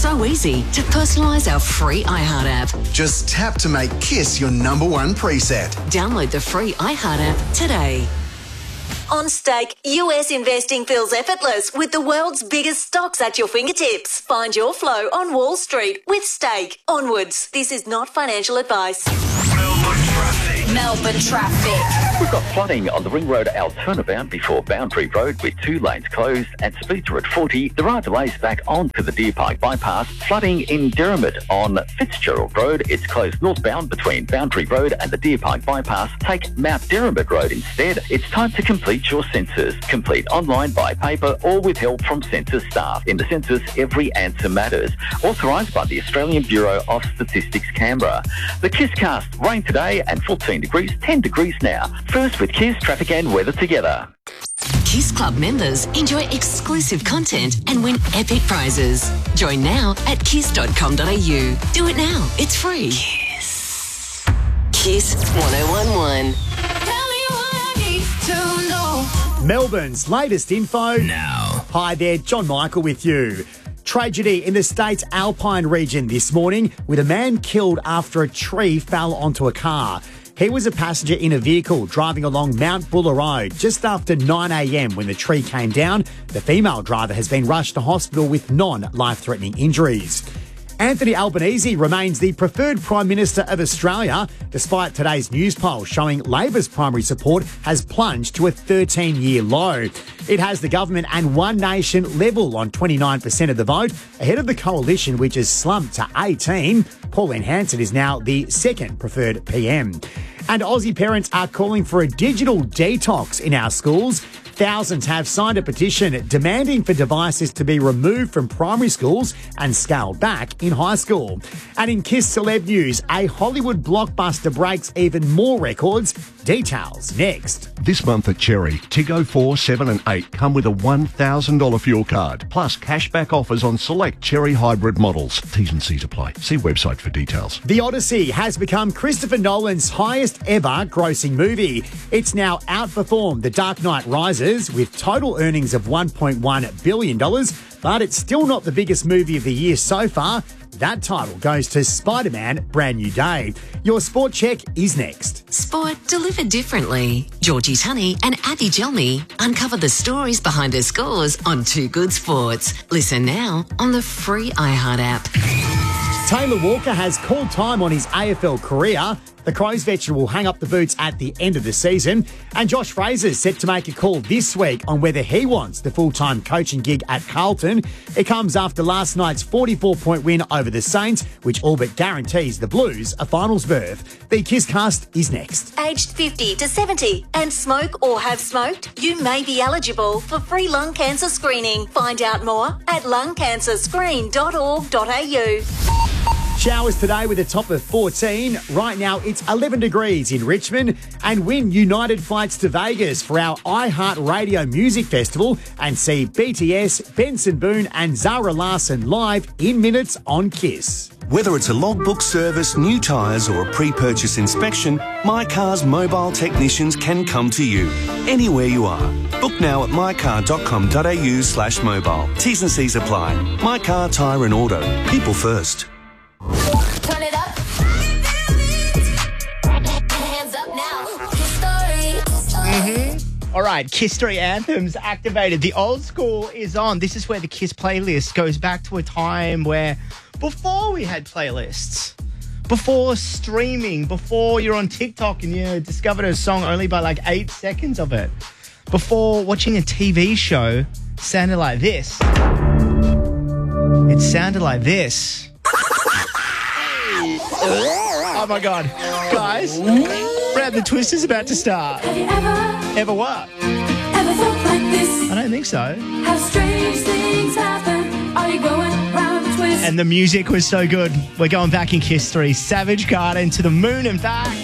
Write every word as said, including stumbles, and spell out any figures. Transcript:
so easy to personalise our free iHeart app. Just tap to make Kiss your number one preset. Download the free iHeart app today. On Stake, U S investing feels effortless with the world's biggest stocks at your fingertips. Find your flow on Wall Street with Stake. Onwards. This is not financial advice. Melbourne traffic. Melbourne traffic. We've got flooding on the Ring Road Al turnabout before Boundary Road with two lanes closed and speeds are at forty. There are delays back onto the Deer Park bypass. Flooding in Derrimut on Fitzgerald Road. It's closed northbound between Boundary Road and the Deer Park bypass. Take Mount Derrimut Road instead. It's time to complete your census. Complete online, by paper or with help from census staff. In the census, every answer matters. Authorised by the Australian Bureau of Statistics, Canberra. The Kisscast, rain today and fourteen degrees, ten degrees now. First with Kiss, traffic and weather together. Kiss Club members enjoy exclusive content and win epic prizes. Join now at kiss dot com dot a u. Do it now. It's free. Kiss. Kiss one oh one one. Tell me what I need to know. Melbourne's latest info now. Hi there, John Michael with you. Tragedy in the state's Alpine region this morning with a man killed after a tree fell onto a car. He was a passenger in a vehicle driving along Mount Buller Road just after nine a m when the tree came down. The female driver has been rushed to hospital with non-life-threatening injuries. Anthony Albanese remains the preferred Prime Minister of Australia, despite today's news poll showing Labor's primary support has plunged to a thirteen-year low. It has the government and One Nation level on twenty-nine percent of the vote, ahead of the coalition, which has slumped to eighteen. Pauline Hanson is now the second preferred P M. And Aussie parents are calling for a digital detox in our schools. Thousands have signed a petition demanding for devices to be removed from primary schools and scaled back in high school. And in Kiss Celeb News, a Hollywood blockbuster breaks even more records. Details next. This month at Cherry, Tiggo four, seven and eight come with a one thousand dollars fuel card, plus cashback offers on select Cherry hybrid models. T's and C's apply. See website for details. The Odyssey has become Christopher Nolan's highest ever grossing movie. It's now outperformed The Dark Knight Rises with total earnings of one point one billion dollars, but it's still not the biggest movie of the year so far. That title goes to Spider-Man Brand New Day. Your sport check is next. Sport delivered differently. Georgie Tunney and Abby Gelmy uncover the stories behind the scores on Two Good Sports. Listen now on the free iHeart app. Taylor Walker has called time on his A F L career. The Crows veteran will hang up the boots at the end of the season. And Josh Fraser's set to make a call this week on whether he wants the full-time coaching gig at Carlton. It comes after last night's forty-four point win over the Saints, which all but guarantees the Blues a finals berth. The Kisscast is next. Aged fifty to seventy and smoke or have smoked? You may be eligible for free lung cancer screening. Find out more at lung cancer screen dot org dot a u. Showers today with a top of fourteen. Right now it's eleven degrees in Richmond. And win United flights to Vegas for our iHeart Radio Music Festival and see B T S, Benson Boone and Zara Larsson live in minutes on Kiss. Whether it's a logbook service, new tyres or a pre-purchase inspection, My Car's mobile technicians can come to you, anywhere you are. Book now at my car dot com dot a u slash mobile. T's and C's apply. My Car, Tyre and Auto. People first. Turn it up. Hands up now. Kiss story. Mm-hmm. All right, Kiss Story Anthems activated. The old school is on. This is where the Kiss playlist goes back to a time where before we had playlists, before streaming, before you're on TikTok and you discovered a song only by like eight seconds of it, before watching a T V show sounded like this. It sounded like this. Oh my God. Guys, Brad the Twist is about to start. Have you ever, Ever what? ever felt like this? I don't think so. How strange things happen. Are you going round the twist? And the music was so good. We're going back in Kiss three. Savage Garden to the moon and back.